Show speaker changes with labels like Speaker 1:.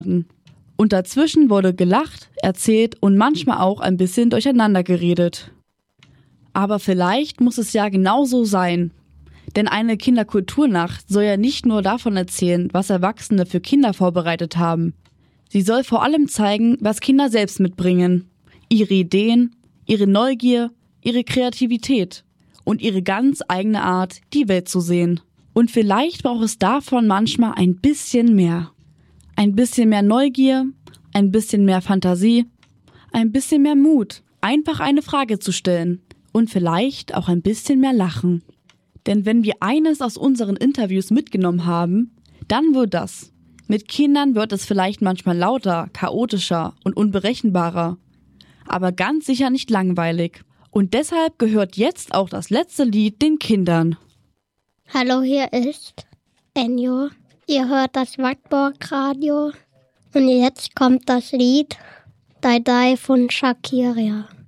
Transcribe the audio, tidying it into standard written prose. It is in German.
Speaker 1: Und dazwischen wurde gelacht, erzählt und manchmal auch ein bisschen durcheinander geredet. Aber vielleicht muss es ja genauso sein. Denn eine Kinderkulturnacht soll ja nicht nur davon erzählen, was Erwachsene für Kinder vorbereitet haben. Sie soll vor allem zeigen, was Kinder selbst mitbringen. Ihre Ideen, ihre Neugier, ihre Kreativität und ihre ganz eigene Art, die Welt zu sehen. Und vielleicht braucht es davon manchmal ein bisschen mehr. Ein bisschen mehr Neugier, ein bisschen mehr Fantasie, ein bisschen mehr Mut, einfach eine Frage zu stellen und vielleicht auch ein bisschen mehr Lachen. Denn wenn wir eines aus unseren Interviews mitgenommen haben, dann wird das. Mit Kindern wird es vielleicht manchmal lauter, chaotischer und unberechenbarer, aber ganz sicher nicht langweilig. Und deshalb gehört jetzt auch das letzte Lied den Kindern.
Speaker 2: Hallo, hier ist Enjo. Ihr hört das Wattburg-Radio. Und jetzt kommt das Lied Dai Dai von Shakira.